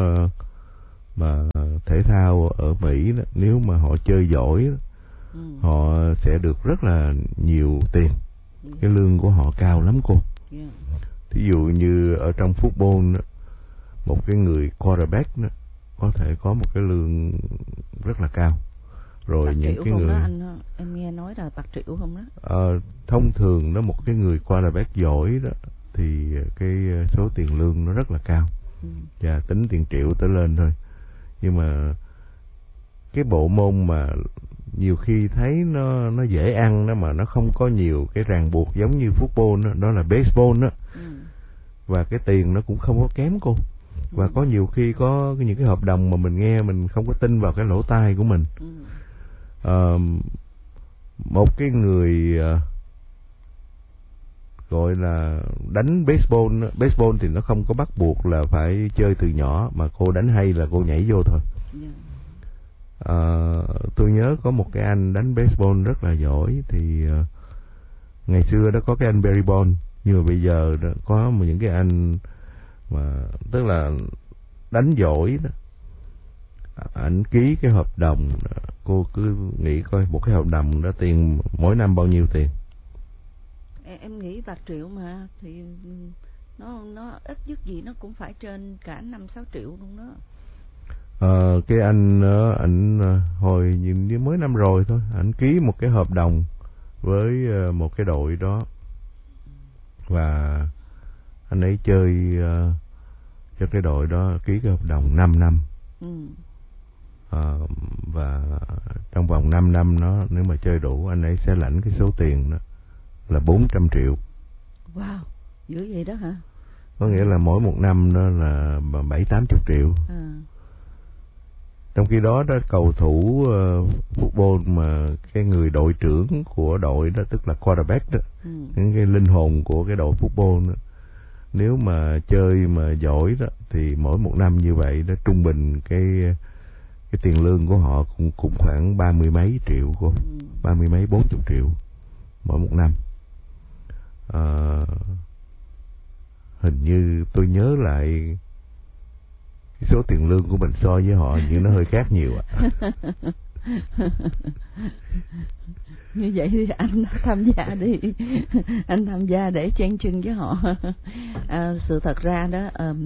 mà thể thao ở Mỹ đó, nếu mà họ chơi giỏi đó, ừ. họ sẽ được rất là nhiều tiền. Yeah. Cái lương của họ cao lắm cô. Yeah. Thí dụ như ở trong football đó, một cái người quarterback đó, có thể có một cái lương rất là cao. Rồi bạc những cái người đó, anh, em nghe nói là bạc triệu không đó? Ờ, thông thường đó một cái người quarterback giỏi đó thì cái số tiền lương nó rất là cao. Ừ. Và tính tiền triệu tới lên thôi. Nhưng mà cái bộ môn mà nhiều khi thấy nó nó dễ ăn đó, mà nó không có nhiều cái ràng buộc giống như football đó, đó là baseball đó. Ừ. Và cái tiền nó cũng không có kém cô. Và có nhiều khi có những cái hợp đồng mà mình nghe mình không có tin vào cái lỗ tai của mình. Ừ. À, một cái người uh, gọi là đánh baseball, baseball thì nó không có bắt buộc là phải chơi từ nhỏ, mà cô đánh hay là cô nhảy vô thôi. Yeah. À, tôi nhớ có một cái anh đánh baseball rất là giỏi, thì uh, ngày xưa đó có cái anh Barry Bonds, nhưng mà bây giờ đó, có một những cái anh mà tức là đánh giỏi đó, ảnh ký cái hợp đồng, cô cứ nghĩ coi một cái hợp đồng đó tiền mỗi năm bao nhiêu tiền. Em nghĩ bạc triệu mà thì nó nó ít nhất gì nó cũng phải trên cả năm sáu triệu luôn đó. Ờ, cái anh đó, ảnh hồi nhìn như mới năm rồi thôi, ảnh ký một cái hợp đồng với một cái đội đó, và anh ấy chơi uh, cho cái đội đó, ký cái hợp đồng năm năm. Ừ. Uh, và trong vòng năm năm nó, nếu mà chơi đủ, anh ấy sẽ lãnh cái số tiền đó là bốn trăm triệu. Wow, dữ vậy đó hả? Có nghĩa là mỗi một năm đó là bảy tám chục triệu. À. Trong khi đó đó, cầu thủ uh, football mà cái người đội trưởng của đội đó, tức là quarterback đó, ừ. những cái linh hồn của cái đội football đó, nếu mà chơi mà giỏi đó thì mỗi một năm như vậy đó, trung bình cái cái tiền lương của họ cũng cũng khoảng ba mươi mấy triệu cô, ừ. ba mươi mấy bốn chục triệu mỗi một năm. À, hình như tôi nhớ lại cái số tiền lương của mình so với họ nhưng nó hơi khác nhiều ạ. Như vậy thì anh tham gia đi, anh tham gia để chen chân với họ. À, sự thật ra đó,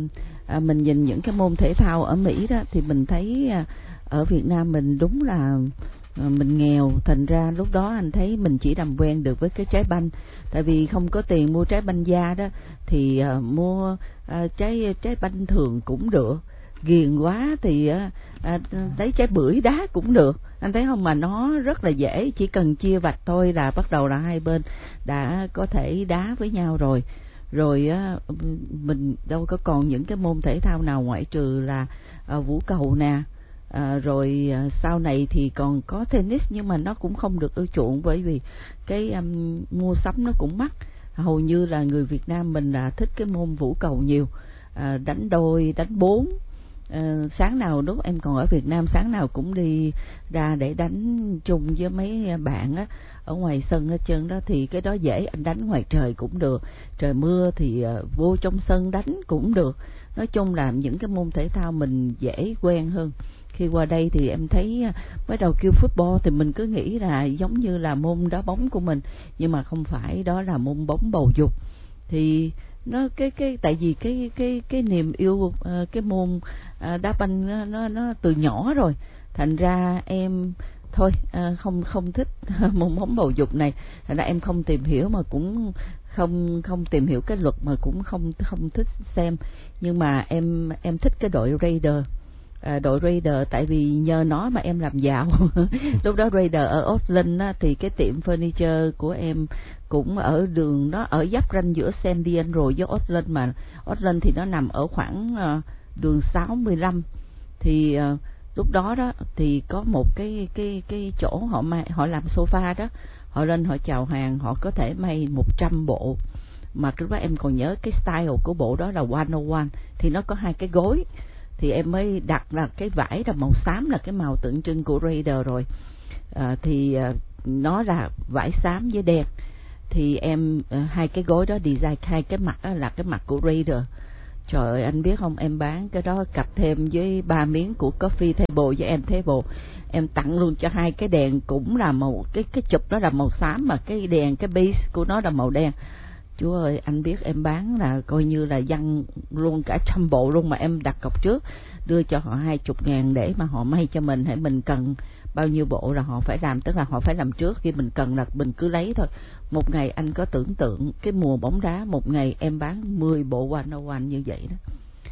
à, mình nhìn những cái môn thể thao ở Mỹ đó thì mình thấy à, ở Việt Nam mình đúng là à, mình nghèo, thành ra lúc đó anh thấy mình chỉ làm quen được với cái trái banh, tại vì không có tiền mua trái banh da đó thì à, mua à, trái trái banh thường cũng được. Ghiền quá thì à, lấy trái bưởi đá cũng được, anh thấy không, mà nó rất là dễ, chỉ cần chia vạch thôi là bắt đầu là hai bên đã có thể đá với nhau rồi. Rồi á, mình đâu có còn những cái môn thể thao nào ngoại trừ là à, vũ cầu nè, à, rồi à, sau này thì còn có tennis, nhưng mà nó cũng không được ưa chuộng bởi vì cái um, mua sắm nó cũng mắc. Hầu như là người Việt Nam mình là thích cái môn vũ cầu nhiều, à, đánh đôi, đánh bốn. À, sáng nào lúc em còn ở Việt Nam, sáng nào cũng đi ra để đánh chung với mấy bạn á, ở ngoài sân hết trơn đó, thì cái đó dễ, anh đánh ngoài trời cũng được, trời mưa thì uh, vô trong sân đánh cũng được. Nói chung là những cái môn thể thao mình dễ quen hơn. Khi qua đây thì em thấy mới đầu kêu football thì mình cứ nghĩ là giống như là môn đá bóng của mình, nhưng mà không phải, đó là môn bóng bầu dục. Thì nó cái cái tại vì cái cái cái niềm yêu uh, cái môn uh, đá banh nó, nó nó từ nhỏ rồi, thành ra em thôi uh, không không thích môn bóng bầu dục này, thành ra em không tìm hiểu, mà cũng không không tìm hiểu cái luật, mà cũng không không thích xem. Nhưng mà em em thích cái đội Raider. À, đội Raider tại vì nhờ nó mà em làm giàu. Lúc đó Raider ở Oakland á, thì cái tiệm furniture của em cũng ở đường đó, ở giáp ranh giữa San Diego với Oakland, mà Oakland thì nó nằm ở khoảng uh, đường sáu mươi lăm. Thì uh, lúc đó đó thì có một cái cái cái chỗ họ may, họ làm sofa đó, họ lên họ chào hàng, họ có thể may một trăm bộ. Mà lúc đó em còn nhớ cái style của bộ đó là một không một, thì nó có hai cái gối, thì em mới đặt là cái vải là màu xám, là cái màu tượng trưng của Raider rồi. À, thì à, nó là vải xám với đen, thì em à, hai cái gối đó design hai cái mặt đó là cái mặt của Raider. Trời ơi, anh biết không, em bán cái đó cặp thêm với ba miếng của coffee table với em table, em tặng luôn cho hai cái đèn cũng là màu, cái cái chụp đó là màu xám, mà cái đèn cái base của nó là màu đen. Chúa ơi, anh biết em bán là coi như là văng luôn cả trăm bộ luôn, mà em đặt cọc trước, đưa cho họ hai chục ngàn để mà họ may cho mình, hay mình cần bao nhiêu bộ là họ phải làm, tức là họ phải làm trước, khi mình cần là mình cứ lấy thôi. Một ngày anh có tưởng tượng cái mùa bóng đá, một ngày em bán mười bộ one oh one như vậy đó.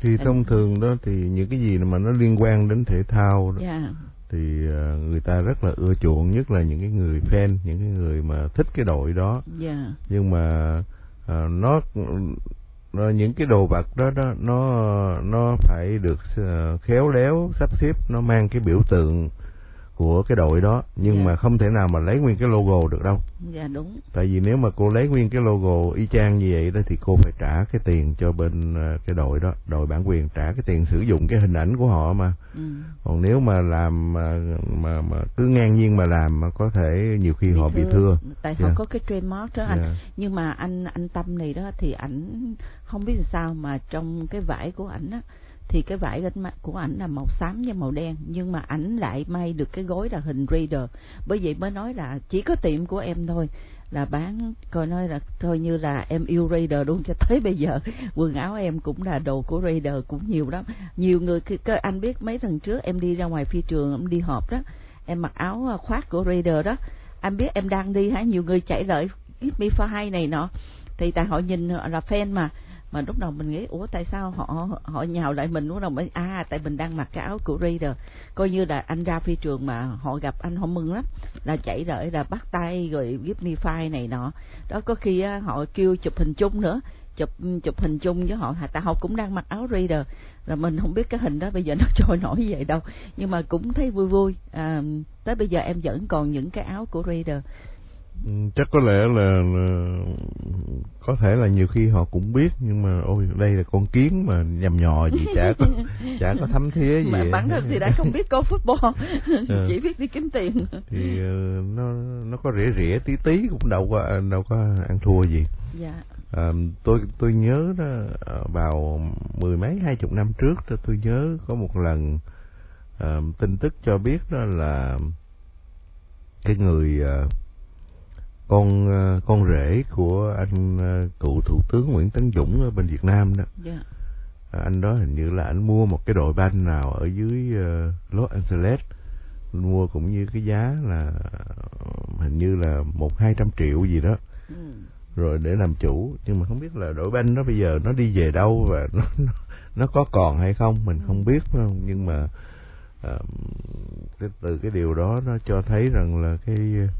Thì thông thường đó thì những cái gì mà nó liên quan đến thể thao đó, yeah. thì uh, người ta rất là ưa chuộng, nhất là những cái người fan, những cái người mà thích cái đội đó. Yeah. Nhưng mà uh, nó, nó những cái đồ vật đó đó nó nó phải được uh, khéo léo sắp xếp, nó mang cái biểu tượng của cái đội đó, nhưng yeah. mà không thể nào mà lấy nguyên cái logo được đâu. Dạ yeah, đúng. Tại vì nếu mà cô lấy nguyên cái logo y chang như vậy đó thì cô phải trả cái tiền cho bên uh, cái đội đó, đội bản quyền trả cái tiền sử dụng cái hình ảnh của họ mà. Ừ. Còn nếu mà làm mà, mà mà cứ ngang nhiên mà làm mà có thể nhiều khi bị họ thưa. bị thưa. Tại yeah. họ có cái trademark đó anh. Yeah. Nhưng mà anh anh Tâm này đó thì ảnh không biết sao mà trong cái vải của ảnh á, thì cái vải của ảnh là màu xám với màu đen, nhưng mà ảnh lại may được cái gối là hình Raider. Bởi vậy mới nói là chỉ có tiệm của em thôi là bán, coi nói là coi như là em yêu Raider luôn. Cho tới bây giờ quần áo em cũng là đồ của Raider cũng nhiều lắm. Nhiều người, anh biết mấy lần trước em đi ra ngoài phi trường, em đi họp đó, em mặc áo khoác của Raider đó, anh biết em đang đi hả, nhiều người chạy lại Give Me Five này nọ, thì tại họ nhìn là fan mà. Mà lúc đầu mình nghĩ ủa tại sao họ họ nhào lại mình, lúc đầu mới à tại mình đang mặc cái áo của Raider. Coi như là anh ra phi trường mà họ gặp anh họ mừng lắm, là chạy lại là bắt tay rồi Give Me Five này nọ đó. Có khi á, họ kêu chụp hình chung nữa, chụp chụp hình chung với họ, tại họ cũng đang mặc áo Raider, là mình không biết cái hình đó bây giờ nó trôi nổi như vậy đâu, nhưng mà cũng thấy vui vui. À, tới bây giờ em vẫn còn những cái áo của Raider. Chắc có lẽ là, là có thể là nhiều khi họ cũng biết, nhưng mà ôi đây là con kiến mà nhầm nhò gì chả có chả có thấm thía gì. Mà bản thân thì đã không biết coi football, à. chỉ biết đi kiếm tiền. Thì uh, nó nó có rỉa rỉa tí tí cũng đâu có đâu có ăn thua gì. Dạ. À, tôi tôi nhớ đó, vào mười mấy hai chục năm trước đó, tôi nhớ có một lần uh, tin tức cho biết đó là cái người uh, con con rể của anh cựu thủ tướng Nguyễn Tấn Dũng ở bên Việt Nam đó. Yeah. Anh đó hình như là anh mua một cái đội banh nào ở dưới uh, Los Angeles, mua cũng như cái giá là hình như là một hai trăm triệu gì đó. Ừ. Rồi để làm chủ, nhưng mà không biết là đội banh đó bây giờ nó đi về đâu và nó nó, nó có còn hay không mình ừ. không biết không, nhưng mà uh, cái, từ cái điều đó nó cho thấy rằng là cái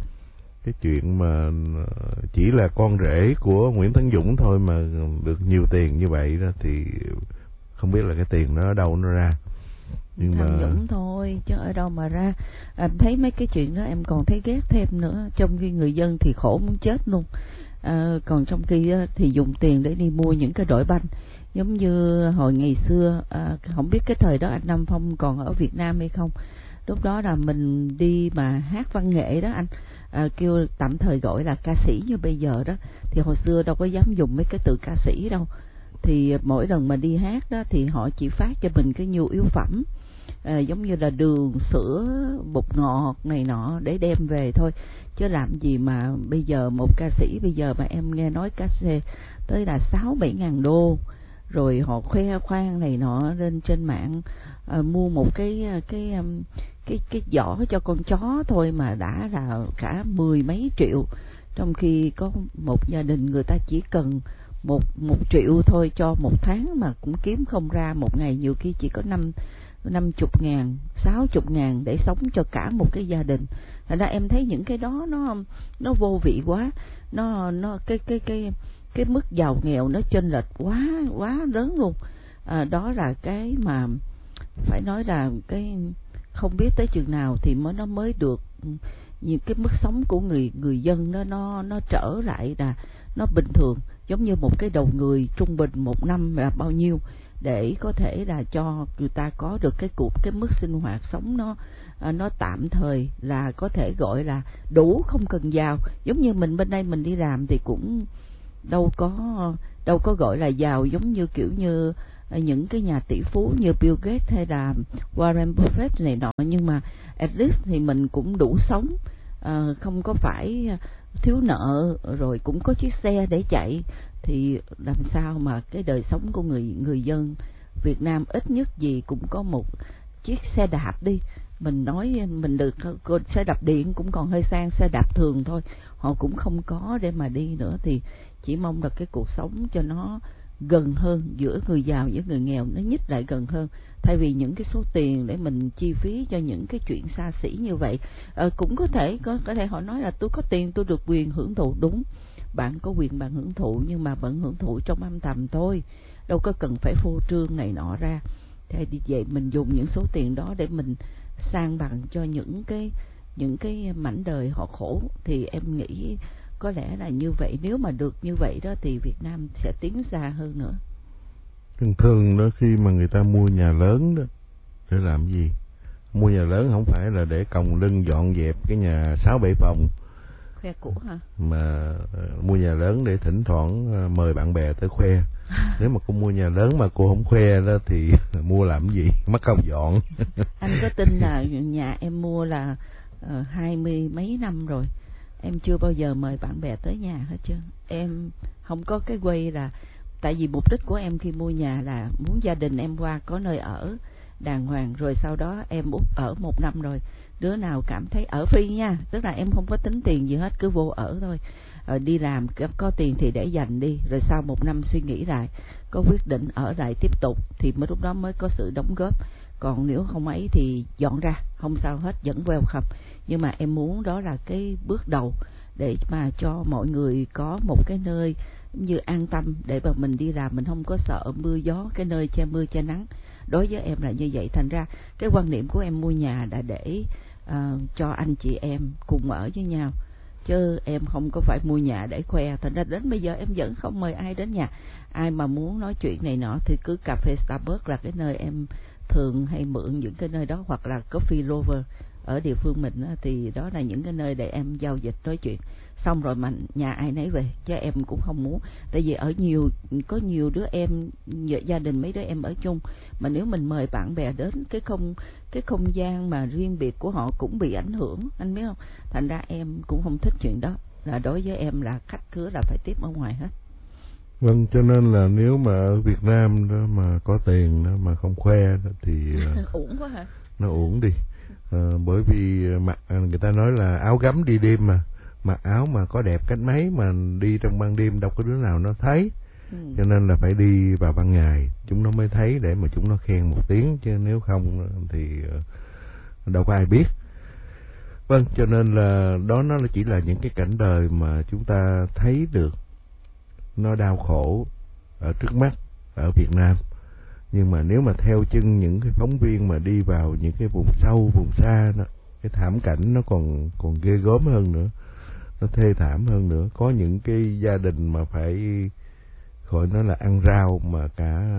cái chuyện mà chỉ là con rể của Nguyễn Tấn Dũng thôi mà được nhiều tiền như vậy đó, thì không biết là cái tiền đó ở đâu nó ra. Nhưng thằng mà Dũng thôi chứ ở đâu mà ra. Em thấy mấy cái chuyện đó em còn thấy ghét thêm nữa, trong khi người dân thì khổ muốn chết luôn. À, còn trong khi thì dùng tiền để đi mua những cái đội banh giống như hồi ngày xưa. À, không biết cái thời đó anh Nam Phong còn ở Việt Nam hay không. Lúc đó là mình đi mà hát văn nghệ đó anh, à, kêu tạm thời gọi là ca sĩ như bây giờ đó, thì hồi xưa đâu có dám dùng mấy cái từ ca sĩ đâu. Thì mỗi lần mà đi hát đó thì họ chỉ phát cho mình cái nhu yếu phẩm, à, giống như là đường, sữa, bột ngọt này nọ để đem về thôi. Chứ làm gì mà bây giờ một ca sĩ bây giờ mà em nghe nói ca xe tới là sáu bảy ngàn đô, rồi họ khoe khoang này nọ lên trên mạng. À, mua một cái cái cái cái giỏ cho con chó thôi mà đã là cả mười mấy triệu, trong khi có một gia đình người ta chỉ cần một một triệu thôi cho một tháng mà cũng kiếm không ra, một ngày nhiều khi chỉ có năm năm chục ngàn, sáu chục ngàn để sống cho cả một cái gia đình. Thành ra em thấy những cái đó nó nó vô vị quá, nó nó cái cái cái cái mức giàu nghèo nó chênh lệch quá quá lớn luôn. À, đó là cái mà phải nói là cái không biết tới chừng nào thì mới nó mới được những cái mức sống của người người dân nó nó nó trở lại là nó bình thường, giống như một cái đầu người trung bình một năm là bao nhiêu, để có thể là cho người ta có được cái cuộc cái mức sinh hoạt sống nó nó tạm thời là có thể gọi là đủ, không cần giàu. Giống như mình bên đây mình đi làm thì cũng đâu có đâu có gọi là giàu giống như kiểu như những cái nhà tỷ phú như Bill Gates hay là Warren Buffett này nọ, nhưng mà at least thì mình cũng đủ sống, à, không có phải thiếu nợ, rồi cũng có chiếc xe để chạy. Thì làm sao mà cái đời sống của người người dân Việt Nam ít nhất gì cũng có một chiếc xe đạp đi. Mình nói mình được xe đạp điện cũng còn hơi sang, xe đạp thường thôi họ cũng không có để mà đi nữa. Thì chỉ mong là cái cuộc sống cho nó gần hơn giữa người giàu với người nghèo, nó nhích lại gần hơn, thay vì những cái số tiền để mình chi phí cho những cái chuyện xa xỉ như vậy. Ờ, cũng có thể có có thể họ nói là tôi có tiền tôi được quyền hưởng thụ. Đúng, bạn có quyền bạn hưởng thụ, nhưng mà bạn hưởng thụ trong âm thầm thôi, đâu có cần phải phô trương này nọ ra. Thế thì vậy mình dùng những số tiền đó để mình san bằng cho những cái những cái mảnh đời họ khổ, thì em nghĩ có lẽ là như vậy. Nếu mà được như vậy đó thì Việt Nam sẽ tiến xa hơn nữa. Thường thường đó, khi mà người ta mua nhà lớn đó để làm gì? Mua nhà lớn không phải là để còng lưng dọn dẹp cái nhà sáu bảy phòng, khoe của hả? Mà uh, mua nhà lớn để thỉnh thoảng uh, mời bạn bè tới khoe. Nếu mà cô mua nhà lớn mà cô không khoe đó thì mua làm gì, mất công dọn. Anh có tin là nhà em mua là uh, hai mươi mấy năm rồi, em chưa bao giờ mời bạn bè tới nhà hết chứ. Em không có cái quay là, tại vì mục đích của em khi mua nhà là muốn gia đình em qua có nơi ở đàng hoàng, rồi sau đó em út ở một năm rồi, đứa nào cảm thấy ở free nha, tức là em không có tính tiền gì hết, cứ vô ở thôi. Ờ, đi làm có tiền thì để dành đi, rồi sau một năm suy nghĩ lại, có quyết định ở lại tiếp tục thì mới lúc đó mới có sự đóng góp. Còn nếu không ấy thì dọn ra, không sao hết, vẫn welcome. Nhưng mà em muốn đó là cái bước đầu để mà cho mọi người có một cái nơi như an tâm để mà mình đi làm, mình không có sợ mưa gió, cái nơi che mưa che nắng. Đối với em là như vậy. Thành ra cái quan niệm của em mua nhà là để uh, cho anh chị em cùng ở với nhau, chứ em không có phải mua nhà để khoe. Thành ra đến bây giờ em vẫn không mời ai đến nhà. Ai mà muốn nói chuyện này nọ thì cứ cà phê Starbucks là cái nơi em thường hay mượn những cái nơi đó, hoặc là Coffee Lover ở địa phương mình á, thì đó là những cái nơi để em giao dịch nói chuyện. Xong rồi mà nhà ai nấy về, chứ em cũng không muốn. Tại vì ở nhiều, có nhiều đứa em, gia đình mấy đứa em ở chung, mà nếu mình mời bạn bè đến, cái không cái không gian mà riêng biệt của họ cũng bị ảnh hưởng, anh biết không? Thành ra em cũng không thích chuyện đó. Là đối với em là khách khứa là phải tiếp ở ngoài hết. Vâng, cho nên là nếu mà ở Việt Nam đó mà có tiền đó mà không khoe đó thì uổng quá hả? Nó uổng đi. À, bởi vì mặc người ta nói là áo gấm đi đêm mà, mặc áo mà có đẹp cách mấy mà đi trong ban đêm đâu có đứa nào nó thấy. Ừ. Cho nên là phải đi vào ban ngày chúng nó mới thấy, để mà chúng nó khen một tiếng, chứ nếu không thì đâu có ai biết. Vâng, cho nên là đó nó chỉ là những cái cảnh đời mà chúng ta thấy được, nó đau khổ ở trước mắt ở Việt Nam. Nhưng mà nếu mà theo chân những cái phóng viên mà đi vào những cái vùng sâu, vùng xa đó, cái thảm cảnh nó còn còn ghê gớm hơn nữa, nó thê thảm hơn nữa. Có những cái gia đình mà phải gọi nó là ăn rau mà cả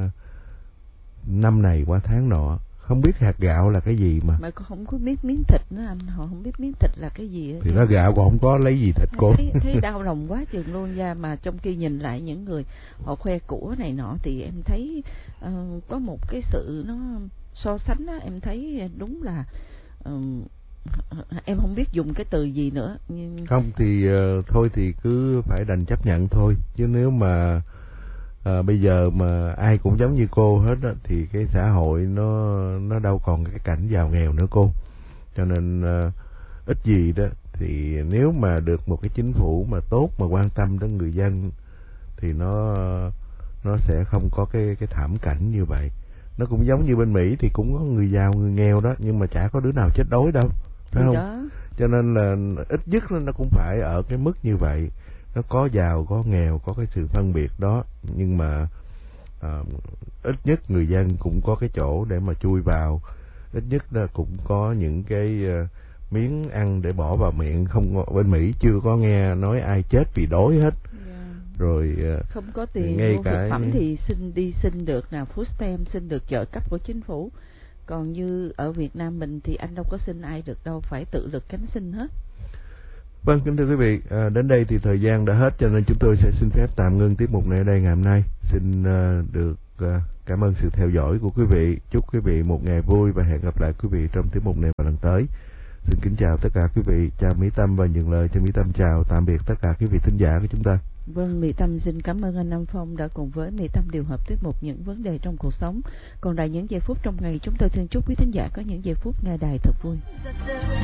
năm này qua tháng nọ, không biết hạt gạo là cái gì mà. Mà không có biết miếng thịt nữa anh, họ không biết miếng thịt là cái gì. Thì nó gạo còn không có lấy gì thịt cô. Thấy, thấy đau lòng quá chừng luôn ra. Mà trong khi nhìn lại những người họ khoe của này nọ thì em thấy uh, có một cái sự nó so sánh đó, em thấy đúng là uh, em không biết dùng cái từ gì nữa. Nhưng... Không thì uh, thôi thì cứ phải đành chấp nhận thôi, chứ nếu mà À, bây giờ mà ai cũng giống như cô hết đó, thì cái xã hội nó nó đâu còn cái cảnh giàu nghèo nữa cô. Cho nên à, ít gì đó thì nếu mà được một cái chính phủ mà tốt, mà quan tâm đến người dân, thì nó nó sẽ không có cái cái thảm cảnh như vậy. Nó cũng giống như bên Mỹ thì cũng có người giàu người nghèo đó, nhưng mà chả có đứa nào chết đói đâu, phải không? Đó. Cho nên là ít nhất nó cũng phải ở cái mức như vậy. Nó có giàu, có nghèo, có cái sự phân biệt đó. Nhưng mà à, ít nhất người dân cũng có cái chỗ để mà chui vào. Ít nhất là cũng có những cái uh, miếng ăn để bỏ vào miệng. Không, bên Mỹ chưa có nghe nói ai chết vì đói hết. Yeah. Rồi uh, không có tiền mua cái... thực phẩm thì xin đi xin được nào, food stamp, xin được trợ cấp của chính phủ. Còn như ở Việt Nam mình thì anh đâu có xin ai được đâu, phải tự lực cánh sinh hết. Vâng, kính thưa quý vị, à, đến đây thì thời gian đã hết, cho nên chúng tôi sẽ xin phép tạm ngưng tiết mục này ở đây ngày hôm nay. Xin uh, được uh, cảm ơn sự theo dõi của quý vị. Chúc quý vị một ngày vui và hẹn gặp lại quý vị trong tiết mục này vào lần tới. Xin kính chào tất cả quý vị, chào Mỹ Tâm và nhận lời cho Mỹ Tâm chào tạm biệt tất cả quý vị thính giả của chúng ta. Vâng, Mỹ Tâm xin cảm ơn anh Nam Phong đã cùng với Mỹ Tâm điều hợp tiết mục những vấn đề trong cuộc sống. Còn lại những giây phút trong ngày, chúng tôi xin chúc quý thính giả có những giây phút nghe đài thật vui.